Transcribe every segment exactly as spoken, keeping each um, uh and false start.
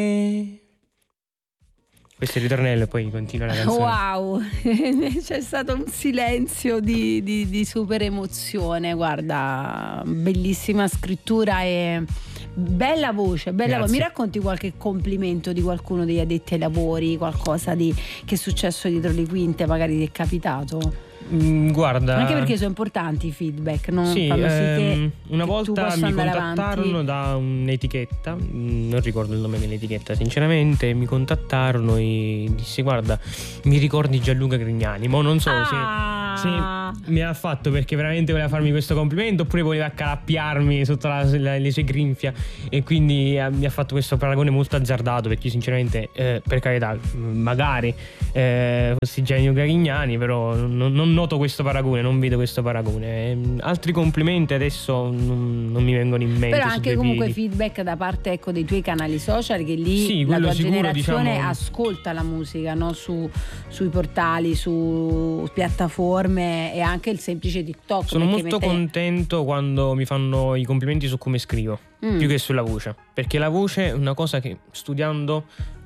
Questo è il ritornello e poi continua la canzone. Wow, c'è stato un silenzio di, di, di super emozione. Guarda, bellissima scrittura e bella voce, bella voce. Mi racconti qualche complimento di qualcuno degli addetti ai lavori, qualcosa di, che è successo dietro le quinte, magari ti è capitato? Mm, guarda, anche perché sono importanti i feedback, no? Sì, Fanno sì ehm, che, una che volta mi contattarono avanti. Da un'etichetta, non ricordo il nome dell'etichetta sinceramente, mi contattarono e dissi guarda, mi ricordi Gianluca Grignani, ma non so ah. se, se mi ha fatto perché veramente voleva farmi questo complimento oppure voleva accalappiarmi sotto la, la, le sue grinfie, e quindi eh, mi ha fatto questo paragone molto azzardato, perché io sinceramente eh, per carità magari eh, fossi Gianluca Grignani, però non, non noto questo paragone, non vedo questo paragone. Altri complimenti adesso non, non mi vengono in mente. Però anche comunque piedi. Feedback da parte, ecco, dei tuoi canali social, che lì sì, la tua sicuro, generazione diciamo, ascolta la musica, no? Su, sui portali, su piattaforme e anche il semplice TikTok. Sono molto mette... contento quando mi fanno i complimenti su come scrivo, mm. più che sulla voce, perché la voce è una cosa che studiando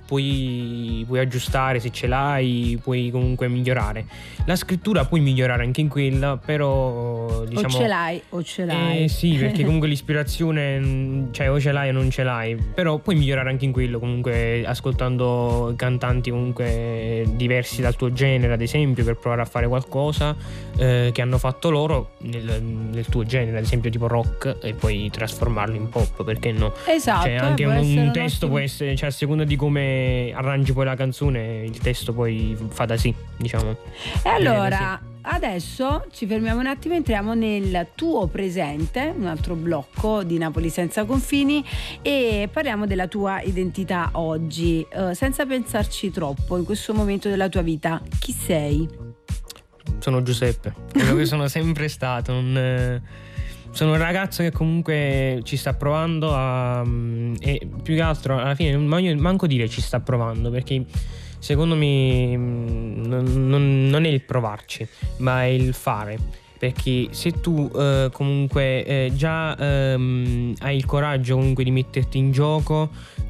puoi, puoi aggiustare, se ce l'hai puoi comunque migliorare. La scrittura puoi migliorare anche in quella, però diciamo o ce l'hai o ce l'hai eh, sì, perché comunque l'ispirazione, cioè o ce l'hai o non ce l'hai, però puoi migliorare anche in quello, comunque ascoltando cantanti comunque diversi dal tuo genere, ad esempio, per provare a fare qualcosa eh, che hanno fatto loro nel, nel tuo genere, ad esempio tipo rock, e poi trasformarlo in pop, perché no? Esatto, cioè anche un, un testo può essere, cioè a seconda di come arrangi poi la canzone, il testo poi fa da sì, diciamo. E allora sì. Adesso ci fermiamo un attimo, entriamo nel tuo presente, un altro blocco di Napoli senza confini, e parliamo della tua identità oggi, uh, senza pensarci troppo. In questo momento della tua vita chi sei? Sono Giuseppe, quello che sono sempre stato. Un, eh, sono un ragazzo che comunque ci sta provando a, e più che altro alla fine non manco dire ci sta provando, perché secondo me non, non, non è il provarci, ma è il fare. Perché se tu eh, comunque eh, già ehm, hai il coraggio comunque di metterti in gioco,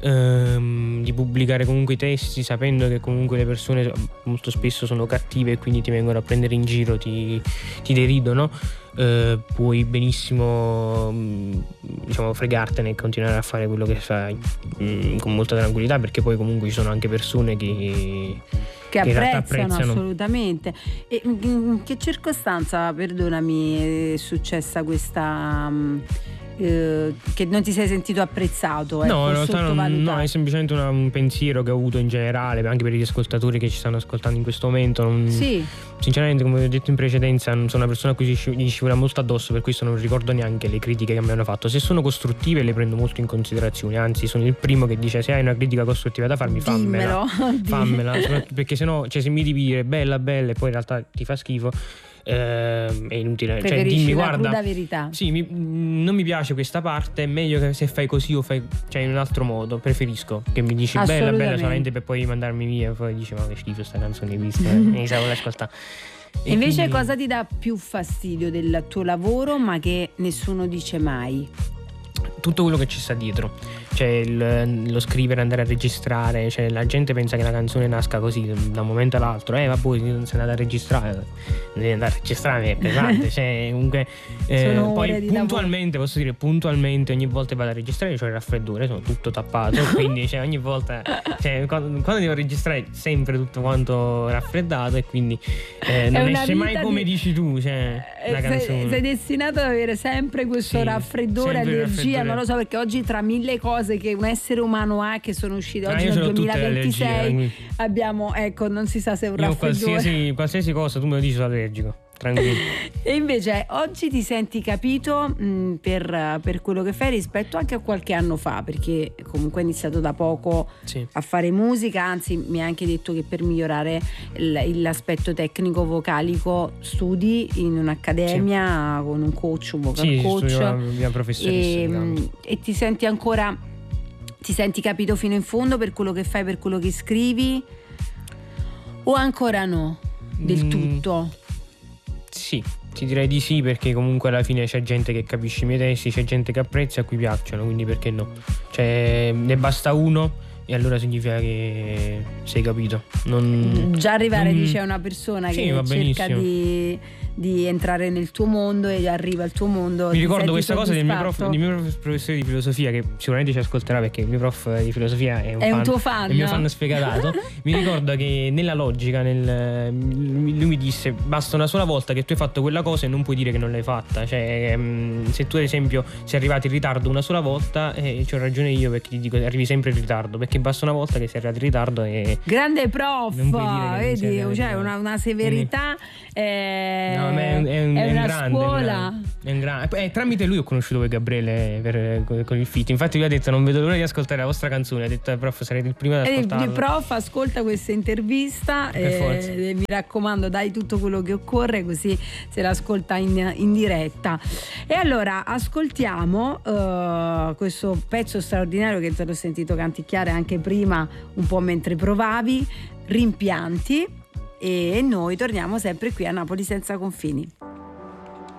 ehm, di pubblicare comunque i testi, sapendo che comunque le persone molto spesso sono cattive e quindi ti vengono a prendere in giro, ti, ti deridono, eh, puoi benissimo diciamo fregartene e continuare a fare quello che fai mh, con molta tranquillità, perché poi comunque ci sono anche persone che che apprezzano, apprezzano assolutamente. E in che circostanza, perdonami, è successa questa eh, che non ti sei sentito apprezzato? No, in realtà non, no, è semplicemente una, un pensiero che ho avuto in generale, anche per gli ascoltatori che ci stanno ascoltando in questo momento. Non, sì. Sinceramente, come ho detto in precedenza, non sono una persona a cui gli scivola molto addosso, per questo non ricordo neanche le critiche che mi hanno fatto. Se sono costruttive le prendo molto in considerazione, anzi sono il primo che dice: se hai una critica costruttiva da farmi, fammela. Dimmelo. Fammela, perché sennò, cioè, se mi devi dire bella bella e poi in realtà ti fa schifo, eh, è inutile. Cioè, dimmi, la guarda, cruda verità. Sì, mi, non mi piace questa parte, è meglio che se fai così o fai, cioè, in un altro modo. Preferisco che mi dici bella bella solamente per poi mandarmi via e poi dici ma che schifo sta canzone vista, mi sa ascoltare. E invece quindi, cosa ti dà più fastidio del tuo lavoro ma che nessuno dice mai? Tutto quello che ci sta dietro, cioè il, lo scrivere, andare a registrare, cioè la gente pensa che la canzone nasca così da un momento all'altro, eh vabbè, non sei andata a registrare, devi andare a registrare, è pesante, cioè comunque eh, poi puntualmente, posso dire puntualmente, ogni volta che vado a registrare c'ho il raffreddore, sono tutto tappato, quindi cioè, ogni volta, cioè, quando, quando devo registrare sempre tutto quanto raffreddato, e quindi eh, non esce mai come di... dici tu, cioè la canzone. Sei, sei destinato ad avere sempre questo sì, raffreddore, allergia, non lo so, perché oggi tra mille cose che un essere umano ha che sono uscite oggi nel duemilaventisei abbiamo, ecco, non si sa se è un io raffreddore. Qualsiasi, qualsiasi cosa tu me lo dici, sono allergico, tranquillo. E invece oggi ti senti capito mh, per, per quello che fai rispetto anche a qualche anno fa, perché comunque hai iniziato da poco sì. a fare musica, anzi mi hai anche detto che per migliorare il, l'aspetto tecnico vocalico studi in un'accademia sì. con un coach, un vocal sì, coach la mia professoressa, e, e ti senti ancora ti senti capito fino in fondo per quello che fai, per quello che scrivi, o ancora no del mm. tutto? Sì, ti direi di sì, perché comunque alla fine c'è gente che capisce i miei testi, c'è gente che apprezza e a cui piacciono, quindi perché no? Cioè, ne basta uno e allora significa che sei capito. Non, Già arrivare, non... dice una persona sì, che va cerca benissimo. di, di entrare nel tuo mondo e arriva al tuo mondo. Mi ricordo questa cosa del mio, prof, prof, del mio professore di filosofia, che sicuramente ci ascolterà perché il mio prof di filosofia è un, è fan, un tuo fan. è il mio fan sfegatato. Mi ricordo che nella logica nel, lui mi disse: basta una sola volta che tu hai fatto quella cosa e non puoi dire che non l'hai fatta. Cioè, se tu ad esempio sei arrivato in ritardo una sola volta, eh, c'ho ragione io perché ti dico arrivi sempre in ritardo, perché basta una volta che sei arrivato in ritardo e grande prof, vedi, cioè una, una severità. Eh, no, ma è, un, è, un, è, è una un grande, scuola. È un grande. Eh, tramite lui ho conosciuto poi Gabriele per, con, con il feat. Infatti lui ha detto: non vedo l'ora di ascoltare la vostra canzone. Ha detto: prof, sarete il primo ad ascoltarla. Il prof ascolta questa intervista e mi raccomando, dai tutto quello che occorre, così se l'ascolta in, in diretta. E allora ascoltiamo uh, questo pezzo straordinario che te l'ho sentito canticchiare anche prima un po' mentre provavi, Rimpianti, e noi torniamo sempre qui a Napoli senza confini.